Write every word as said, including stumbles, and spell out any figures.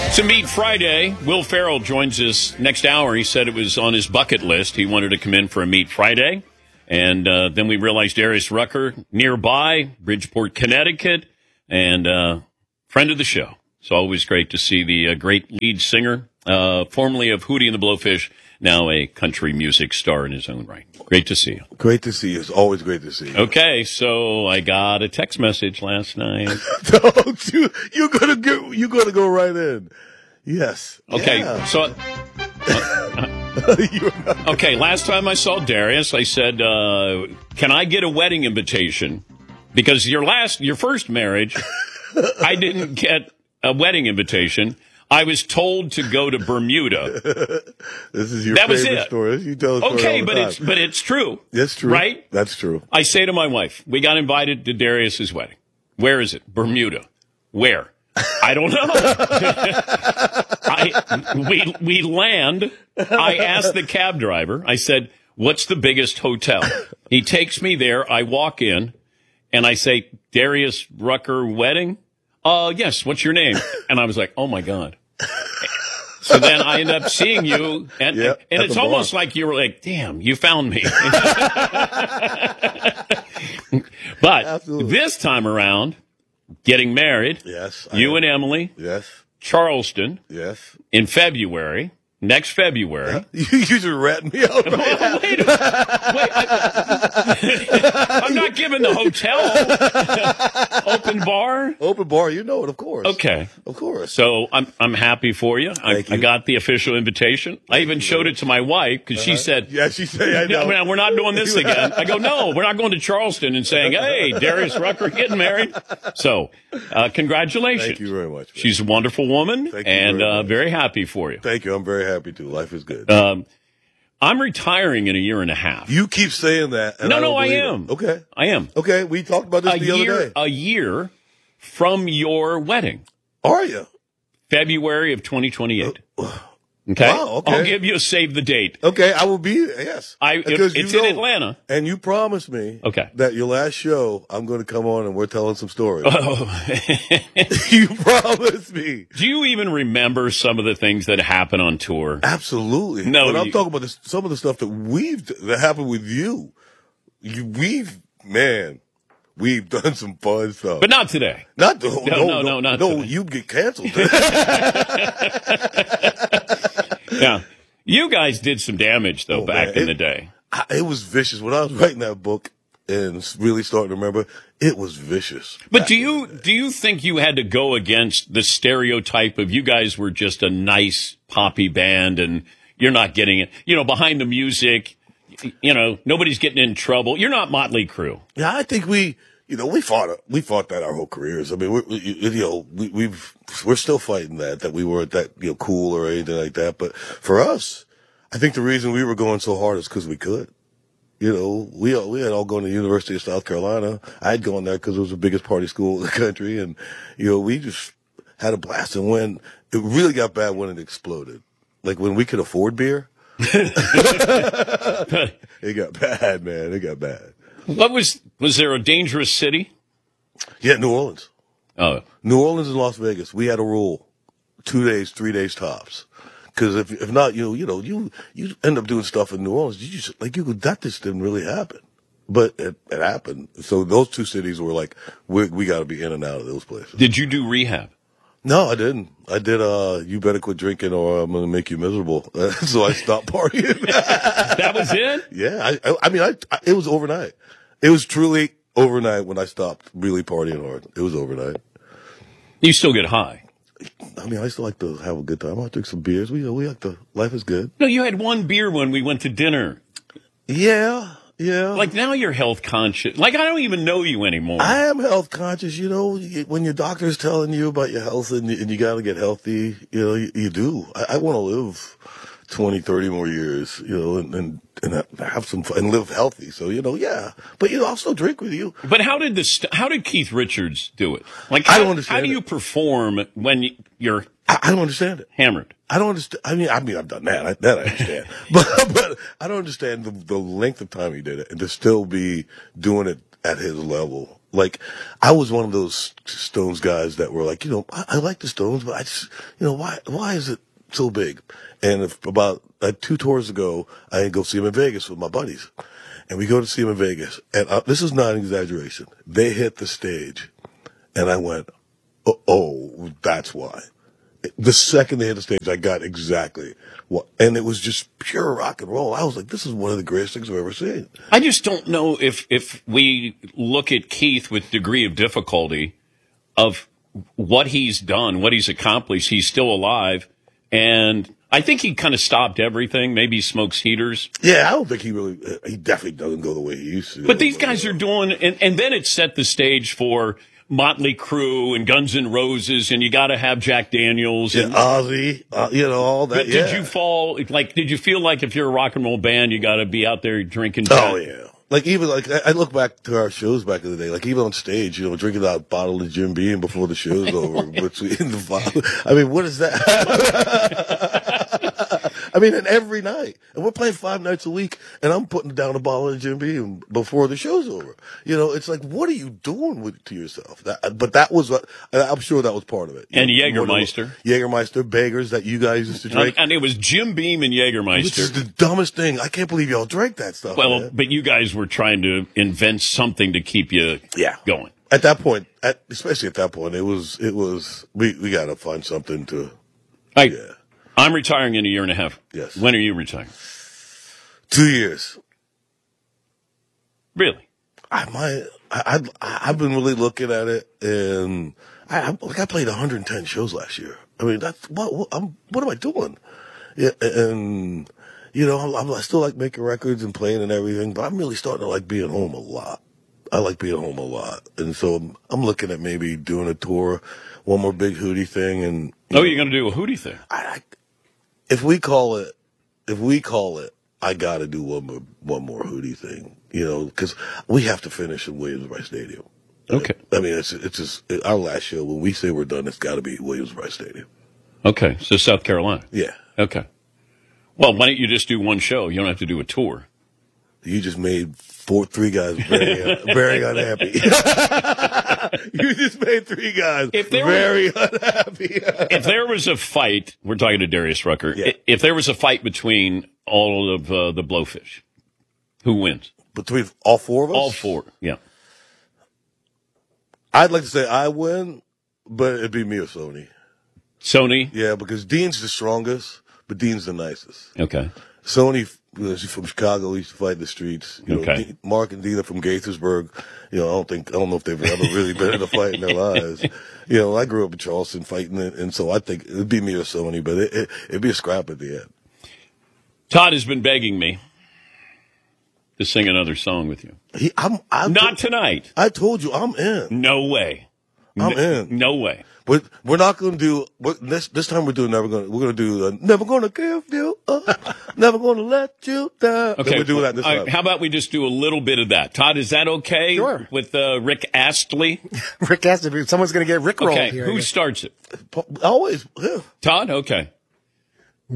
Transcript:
To Meet Friday, Will Ferrell joins us next hour. He said it was on his bucket list. He wanted to come in for a Meet Friday. And uh, then we realized Darius Rucker nearby, Bridgeport, Connecticut, and uh, friend of the show. It's always great to see the uh, great lead singer, uh, formerly of Hootie and the Blowfish, now a country music star in his own right. Great to see you. Great to see you. It's always great to see you. Okay, so I got a text message last night. Don't you? You're gonna go. You're gonna go right in. Yes. Okay, Yeah. so. Okay, last time I saw Darius, I said, uh, "Can I get a wedding invitation?" Because your last, your first marriage, I didn't get a wedding invitation. I was told to go to Bermuda. This is your that was favorite it. story. You tell the story Okay, all the but time. it's but it's true. That's true. Right? That's true. I say to my wife, "We got invited to Darius's wedding. Where is it? Bermuda. Where? I don't know." I we we land. I asked the cab driver. I said, "What's the biggest hotel?" He takes me there. I walk in, and I say, "Darius Rucker wedding." Uh, yes. What's your name? And I was like, "Oh my God." So then I end up seeing you, and Yep, and at it's the bar. almost like you were like, "Damn, you found me." But Absolutely. this time around, getting married, Yes. I you am. and Emily, Yes. Charleston, Yes. in February, next February. You, you just ratting me out. Right now. Wait a minute. Wait, I, I'm not giving the hotel open bar. Open bar. You know it, of course. Okay. Of course. So I'm I'm happy for you. I, Thank you. I got the official invitation. I even showed it to my wife because she said, Yeah, she said, I "No, know. man, we're not doing this again." I go, "No, we're not going to Charleston and saying, 'Hey, Darius Rucker getting married.'" So, uh, congratulations. Thank you very much. man. She's a wonderful woman, Thank you and very uh, much. very happy for you. Thank you. I'm very happy too. Life is good. Um, I'm retiring in a year and a half. you keep saying that. And no, I no, don't I believe am. it. Okay. I am. Okay. We talked about this A the year, other day. a year from your wedding, Are you? February of twenty twenty-eight. Okay? Wow, okay. I'll give you a save the date. Okay, I will be. Yes, I- Because it's you in know- Atlanta. and you promised me. Okay. That your last show, I'm going to come on and we're telling some stories. Oh. You promised me. Do you even remember some of the things that happen on tour? Absolutely. No, but I'm you- talking about this, some of the stuff that we've that happened with you. You, we've man, we've done some fun stuff. But not today. not the, No, no, no, no, not no. today. You'd get canceled. Yeah. You guys did some damage, though, Oh, back man. in It- the day. I, it was vicious when I was writing that book and really starting to remember. It was vicious. But do you do you think you had to go against the stereotype of you guys were just a nice poppy band and you're not getting it, you know, behind the music, you know, nobody's getting in trouble. You're not Motley Crue. Yeah, I think we, you know, we fought it. We fought that our whole careers. I mean, we, we, you know, we, we've we're still fighting that that we weren't that you know cool or anything like that. But for us, I think the reason we were going so hard is because we could. You know, we all, we had all gone to the University of South Carolina. I had gone there because it was the biggest party school in the country, and you know, we just had a blast. And when it really got bad, when it exploded, like when we could afford beer, it got bad, man. It got bad. What was was there a dangerous city? Yeah, New Orleans. Oh, New Orleans and Las Vegas, we had a rule: two days, three days tops. Because if if not, you you know you you end up doing stuff in New Orleans. You just like you go, that just didn't really happen, but it, it happened. So those two cities were like we we got to be in and out of those places. did you do rehab? No, I didn't. I did. Uh, you better quit drinking, or I'm gonna make you miserable. So I stopped partying. That was it? Yeah, I, I I mean, I, I it was overnight. It was truly overnight when I stopped really partying hard. It was overnight. You still get high. I mean, I still like to have a good time. I drink some beers. We we like to. Life is good. No, you had one beer when we went to dinner. Yeah, yeah. Like now you're health conscious. Like I don't even know you anymore. I am health conscious. You know, you- when your doctor's telling you about your health and you, and you got to get healthy, you know, you, you do. I, I want to live twenty, thirty more years, you know, and, and, and have some fun and live healthy. So, you know, yeah. But, you know, I'll still drink with you. But how did this? How did Keith Richards do it? Like I how, don't understand How do it. you perform when y- you're I, I don't understand it. hammered? I don't understand. I mean, I mean, I've done that. I, that I understand. but, but I don't understand the, the length of time he did it and to still be doing it at his level. Like, I was one of those Stones guys that were like, you know, I, I like the Stones, but I just, you know, why, why is it so big? And if about uh, two tours ago, I had to go see them in Vegas with my buddies. And we go to see them in Vegas. And uh, this is not an exaggeration. They hit the stage. And I went, oh, oh, that's why. The second they hit the stage, I got exactly what. And it was just pure rock and roll. I was like, this is one of the greatest things I've ever seen. I just don't know if, if we look at Keith with degree of difficulty of what he's done, what he's accomplished. He's still alive. And I think he kind of stopped everything. Maybe he smokes heaters. Yeah, I don't think he really, he definitely doesn't go the way he used to. But these guys are doing, and, and then it set the stage for Motley Crue and Guns N' Roses, and you got to have Jack Daniels and yeah, Ozzy, uh, you know, all that. But yeah. did you fall, like, did you feel like if you're a rock and roll band, you got to be out there drinking? Oh, Jack? yeah. Like, even, like, I look back to our shows back in the day, like, even on stage, you know, drinking that bottle of Jim Beam before the show's over. Between the bottle. I mean, what is that? I mean, and every night. And we're playing five nights a week, and I'm putting down a bottle of Jim Beam before the show's over. You know, it's like, what are you doing with to yourself? That, but that was, what, I'm sure that was part of it. And know, Jägermeister. Jägermeister, Beggars that you guys used to drink. And, and it was Jim Beam and Jägermeister. Which is the dumbest thing. I can't believe y'all drank that stuff. Well, man. but you guys were trying to invent something to keep you yeah. going. At that point, at, especially at that point, it was, it was, we, we got to find something to, I, yeah. I'm retiring in a year and a half. Yes. When are you retiring? Two years. Really? I might, I, I, I've been really looking at it, and I, I, like I played one hundred ten shows last year. I mean, that's, what, what, I'm, what am I doing? Yeah, and, you know, I'm, I still like making records and playing and everything, but I'm really starting to like being home a lot. I like being home a lot. And so I'm, I'm looking at maybe doing a tour, one more big Hootie thing. And you Oh, know, you're going to do a Hootie thing? I, I, if we call it, if we call it, I got to do one more, one more Hootie thing, you know, because we have to finish in Williams-Brice Stadium. Okay. I mean, it's, it's just our last show. When we say we're done, it's got to be Williams-Brice Stadium. Okay. So South Carolina. Yeah. Okay. Well, why don't you just do one show? You don't have to do a tour. You just made four, three guys very, very unhappy. You just made three guys if there very was, unhappy. If there was a fight, we're talking to Darius Rucker. Yeah. If there was a fight between all of uh, the Blowfish, who wins? Between all four of us? All four, yeah. I'd like to say I win, but it'd be me or Sony. Sony? Yeah, because Dean's the strongest, but Dean's the nicest. Okay. Sony, she's from Chicago. He used to fight in the streets. You know, Okay. Dean, Mark and Dean are from Gaithersburg. You know, I don't think I don't know if they've ever really been in a fight in their lives. You know, I grew up in Charleston fighting it, and so I think it'd be me or Sony, but it, it, it'd be a scrap at the end. Todd has been begging me to sing another song with you. He, I'm, I'm Not tonight. I told you I'm in. No way. I'm N- in. No way. We're, we're not going to do we're, this. This time we're doing never going. We're going to do uh, never going to give you up, never going to let you down. Okay, Then we're doing that this all time. right, how about we just do a little bit of that? Todd, is that okay? Sure. With uh, Rick Astley? Rick Astley. Someone's going to get Rick rolled Okay, here. who starts it? Always, yeah. Todd? Okay.